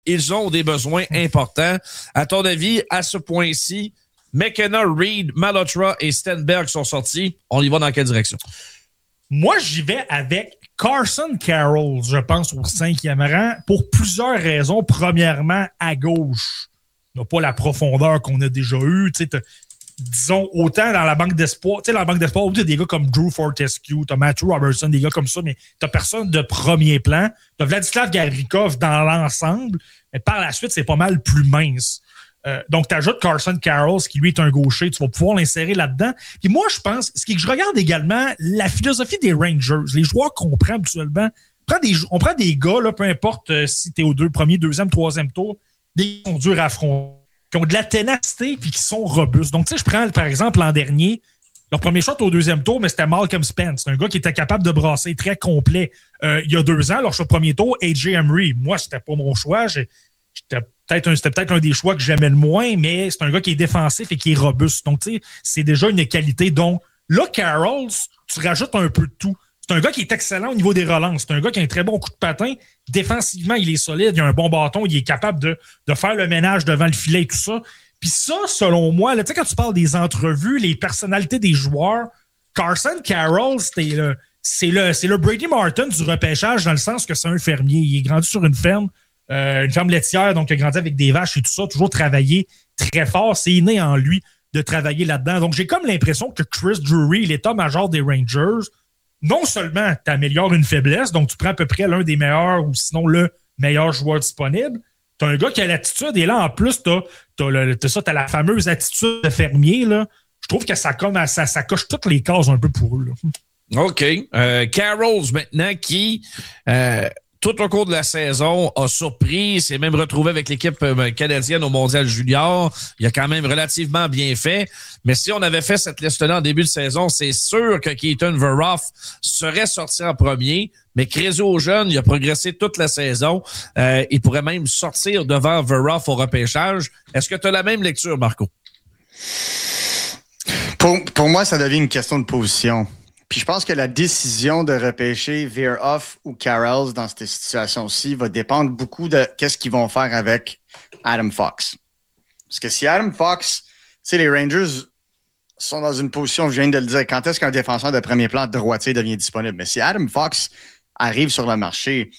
ils ont des besoins importants. À ton avis, à ce point-ci, McKenna, Reed, Malhotra et Stenberg sont sortis. On y va dans quelle direction? Moi, j'y vais avec Carson Carroll, je pense, au 5e rang, pour plusieurs raisons. Premièrement, à gauche, il n'a pas la profondeur qu'on a déjà eue. Disons, autant dans la banque d'espoir, dans la banque d'espoir, où tu as des gars comme Drew Fortescue, tu as Matthew Robertson, des gars comme ça, mais tu n'as personne de premier plan. Tu as Vladislav Gavrikov dans l'ensemble, mais par la suite, c'est pas mal plus mince. Donc, tu ajoutes Carson Carroll, qui lui est un gaucher, tu vas pouvoir l'insérer là-dedans. Puis moi, je pense, ce qui est que je regarde également, la philosophie des Rangers, les joueurs qu'on prend habituellement, on prend des gars, là, peu importe si tu es au premier, deuxième, troisième tour, des qui sont durs à affronter, qui ont de la ténacité puis qui sont robustes. Donc, tu sais, je prends, par exemple, l'an dernier, leur premier shot au deuxième tour, mais c'était Malcolm Spence. C'est un gars qui était capable de brasser très complet. Il y a 2 ans, leur shot premier tour, AJ Emery. Moi, c'était pas mon choix. C'était peut-être un des choix que j'aimais le moins, mais c'est un gars qui est défensif et qui est robuste. Donc, tu sais, c'est déjà une qualité. Donc, là, Carroll, tu rajoutes un peu de tout. C'est un gars qui est excellent au niveau des relances. C'est un gars qui a un très bon coup de patin. Défensivement, il est solide. Il a un bon bâton. Il est capable de faire le ménage devant le filet et tout ça. Puis ça, selon moi, tu sais, quand tu parles des entrevues, les personnalités des joueurs, Carson Carroll, c'est le Brady Martin du repêchage dans le sens que c'est un fermier. Il est grandi sur une ferme laitière, donc il a grandi avec des vaches et tout ça, toujours travaillé très fort. C'est inné en lui de travailler là-dedans. Donc, j'ai comme l'impression que Chris Drury, l'état-major des Rangers, non seulement t'améliores une faiblesse, donc tu prends à peu près l'un des meilleurs ou sinon le meilleur joueur disponible. T'as un gars qui a l'attitude et là, en plus, t'as la fameuse attitude de fermier. Là. Je trouve que ça coche toutes les cases un peu pour eux. Là. OK. Carroll, maintenant, qui... tout au cours de la saison, a surpris, s'est même retrouvé avec l'équipe canadienne au Mondial Junior. Il a quand même relativement bien fait. Mais si on avait fait cette liste-là en début de saison, c'est sûr que Keaton Veroff serait sorti en premier. Mais Crézo jeune, il a progressé toute la saison. Il pourrait même sortir devant Veroff au repêchage. Est-ce que tu as la même lecture, Marco? Pour moi, ça devient une question de position. Puis je pense que la décision de repêcher Veroff ou Carroll dans cette situation-ci va dépendre beaucoup de qu'est-ce qu'ils vont faire avec Adam Fox. Parce que si Adam Fox, tu sais, les Rangers sont dans une position, je viens de le dire, quand est-ce qu'un défenseur de premier plan droitier devient disponible? Mais si Adam Fox arrive sur le marché,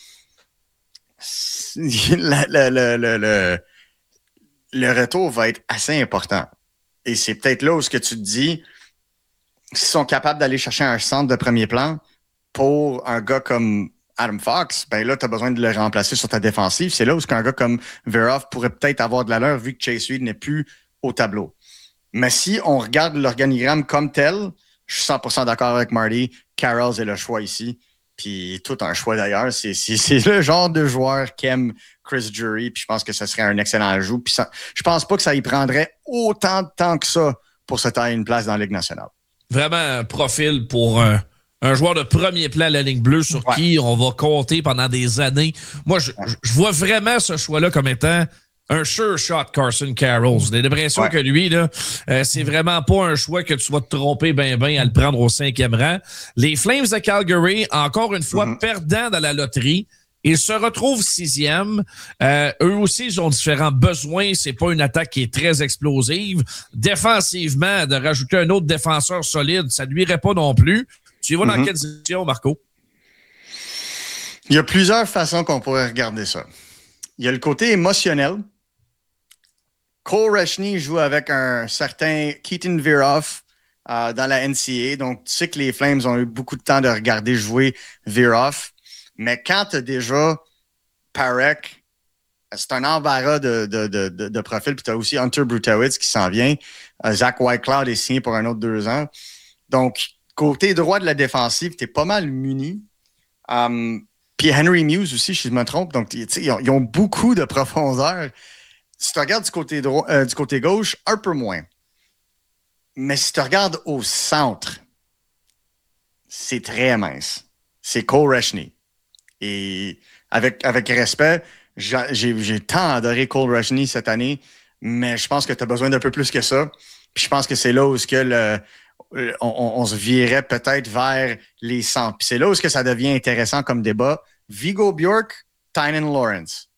le retour va être assez important. Et c'est peut-être là où ce que tu te dis, s'ils sont capables d'aller chercher un centre de premier plan pour un gars comme Adam Fox, ben là, tu as besoin de le remplacer sur ta défensive. C'est là où un gars comme Veroff pourrait peut-être avoir de l'allure vu que Chase Reed n'est plus au tableau. Mais si on regarde l'organigramme comme tel, je suis 100% d'accord avec Marty. Carroll est le choix ici. Puis tout un choix d'ailleurs. C'est le genre de joueur qu'aime Chris Drury. Puis je pense que ce serait un excellent ajout. Puis ça, je pense pas que ça y prendrait autant de temps que ça pour se tailler une place dans la Ligue nationale. Vraiment un profil pour un joueur de premier plan à la ligne bleue sur qui on va compter pendant des années. Moi, je vois vraiment ce choix-là comme étant un sure shot Carson Carroll. J'ai l'impression que lui, là, c'est vraiment pas un choix que tu vas te tromper ben à le prendre au 5e rang. Les Flames de Calgary, encore une fois, perdants dans la loterie. Ils se retrouvent 6e. Eux aussi, ils ont différents besoins. C'est pas une attaque qui est très explosive. Défensivement, de rajouter un autre défenseur solide, ça ne nuirait pas non plus. Tu y vas dans quelle direction, Marco? Il y a plusieurs façons qu'on pourrait regarder ça. Il y a le côté émotionnel. Cole Rechny joue avec un certain Keaton Veroff dans la NCAA. Donc, tu sais que les Flames ont eu beaucoup de temps de regarder jouer Veroff. Mais quand tu as déjà Parekh, c'est un embarras de profil. Puis tu as aussi Hunter Brutowitz qui s'en vient. Zach Whitecloud est signé pour un autre 2 ans. Donc, côté droit de la défensive, tu es pas mal muni. Puis Henry Muse aussi, si je me trompe. Donc, ils ont beaucoup de profondeur. Si tu regardes du côté gauche, un peu moins. Mais si tu regardes au centre, c'est très mince. C'est Cole Rechny. Et avec respect, j'ai tant adoré Cole Rechny cette année, mais je pense que tu as besoin d'un peu plus que ça. Puis je pense que c'est là où on se virait peut-être vers les centres. Puis c'est là où ça devient intéressant comme débat. Viggo Bjork, Tynan Lawrence.